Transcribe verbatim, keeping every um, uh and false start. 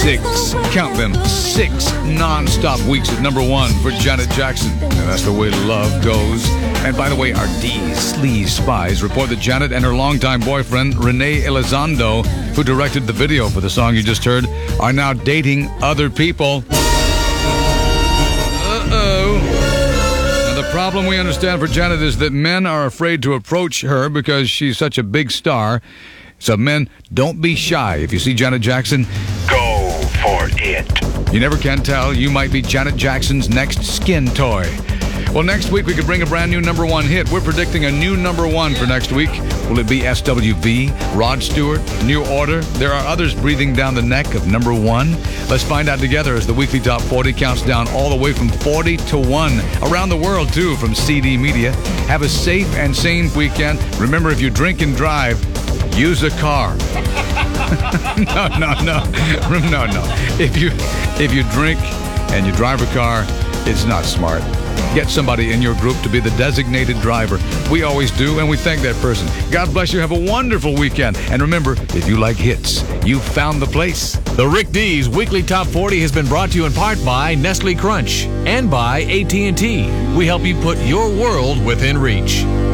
Six, count them, six non-stop weeks at number one for Janet Jackson. And that's the way love goes. And by the way, our D's Sleaze Spies report that Janet and her longtime boyfriend, Rene Elizondo, who directed the video for the song you just heard, are now dating other people. Uh-oh. Now, the problem we understand for Janet is that men are afraid to approach her because she's such a big star. So men, don't be shy. If you see Janet Jackson, go for it. You never can tell. You might be Janet Jackson's next skin toy. Well, next week we could bring a brand new number one hit. We're predicting a new number one for next week. Will it be S W V, Rod Stewart, New Order? There are others breathing down the neck of number one. Let's find out together as the weekly Top forty counts down all the way from forty to one. Around the world, too, from C D Media. Have a safe and sane weekend. Remember, if you drink and drive, use a car. no, no, no. No, no. If you, if you drink and you drive a car, it's not smart. Get somebody in your group to be the designated driver. We always do, and we thank that person. God bless you. Have a wonderful weekend. And remember, if you like hits, you found the place. The Rick D's Weekly Top forty has been brought to you in part by Nestle Crunch and by A T and T. We help you put your world within reach.